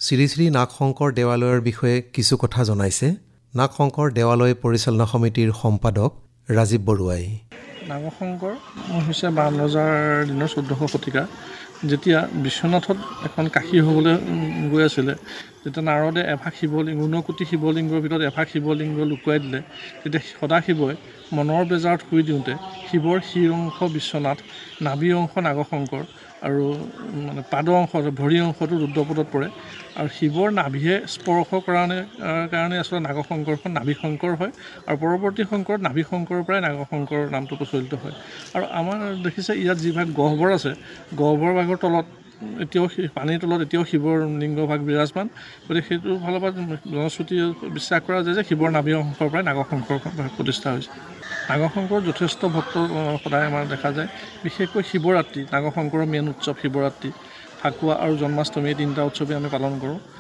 শ্ৰী শ্ৰী নাগশংকৰ দেৱালয়ৰ বিষয়ে কিছু কথা জনাইছে নাগশংকৰ দেৱালয় পৰিচালনা সমিতিৰ সম্পাদক ৰাজীৱ বৰুৱাই। নাগশংকৰ হৈছে 52,000 দিনৰ 14শ শতিকা যেতিয়া বিশ্বনাথত এখন কাশী হ'বলৈ গৈ আছিলে, যেতিয়া নাৰদে এভাগ শিৱলিংগ 59 শিৱলিংগৰ ভিতৰত এভাগ শিৱলিংগ লুকুৱাই দিলে, তেতিয়া সদাশিৱই মনৰ বেজাৰত শুই দিওঁতে শিৱৰ শিৰ অংশ বিশ্বনাথ, নাভি অংশ নাগশংকৰ আৰু পাদ অংশ ভৰি অংশটো ৰুদ্ৰপদত পৰে। আৰু শিৱৰ নাভিয়ে স্পৰ্শ কাৰণে আচলতে নাগশংকৰখন নাভিশংকৰ হয় আৰু পৰৱৰ্তী শংকৰত নাভিশংকৰৰ পৰাই নাগশংকৰ নামটো প্ৰচলিত হয়। আৰু আমাৰ দেখিছে ইয়াত যিভাগ গহ্বৰ আছে, গহ্বৰ ভাগৰ তলত এতিয়াও পানীৰ তলত এতিয়াও শিৱৰ লিংগভাগ বিৰাজমান। গতিকে সেইটো ফালৰ পৰা জনশ্ৰুতি বিশ্বাস কৰা যায় যে শিৱৰ নাভি অংশৰ পৰাই নাগশংকৰ প্ৰতিষ্ঠা হৈছে। নাগশংকৰ যথেষ্ট ভক্ত সদায় আমাৰ দেখা যায়, বিশেষকৈ শিৱৰাত্ৰি। নাগশংকৰৰ মেইন উৎসৱ শিৱৰাত্ৰি, ফাকুৱা আৰু জন্মাষ্টমী, এই 3টা উৎসৱেই আমি পালন কৰোঁ।